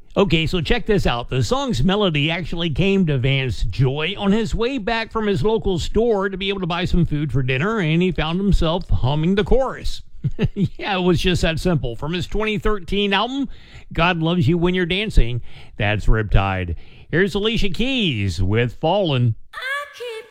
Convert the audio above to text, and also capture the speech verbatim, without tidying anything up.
Okay, so check this out. The song's melody actually came to Vance Joy on his way back from his local store to be able to buy some food for dinner, and he found himself humming the chorus. Yeah, it was just that simple. From his twenty thirteen album, God Loves You When You're Dancing, that's Riptide. Here's Alicia Keys with Fallin'.